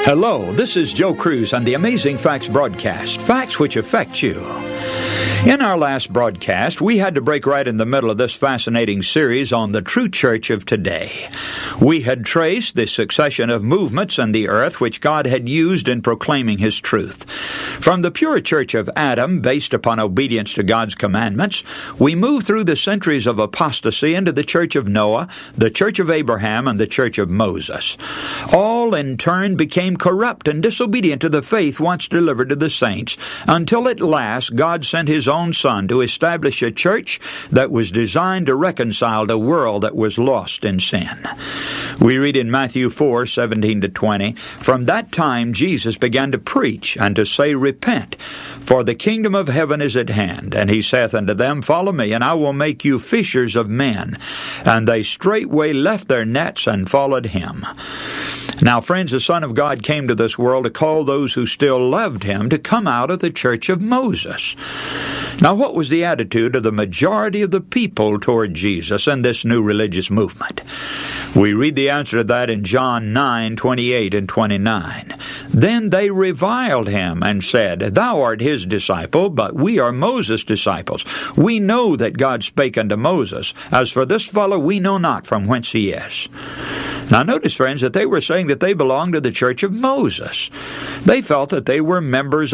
Hello, this is Joe Cruz on the Amazing Facts broadcast, facts which affect you. In our last broadcast, we had to break right in the middle of this fascinating series on the true church of today. We had traced the succession of movements in the earth which God had used in proclaiming His truth. From the pure church of Adam, based upon obedience to God's commandments, we moved through the centuries of apostasy into the church of Noah, the church of Abraham, and the church of Moses. All in turn became corrupt and disobedient to the faith once delivered to the saints, until at last God sent His own Son to establish a church that was designed to reconcile the world that was lost in sin. We read in Matthew 4:17-20, "From that time Jesus began to preach and to say, Repent, for the kingdom of heaven is at hand. And He saith unto them, Follow me, and I will make you fishers of men. And they straightway left their nets and followed Him." Now, friends, the Son of God came to this world to call those who still loved Him to come out of the church of Moses. Now, what was the attitude of the majority of the people toward Jesus and this new religious movement? We read the answer to that in John 9:28 and 29. "Then they reviled Him and said, Thou art His disciple, but we are Moses' disciples. We know that God spake unto Moses. As for this fellow, we know not from whence he is." Now notice, friends, that they were saying that they belonged to the church of Moses. They felt that they were members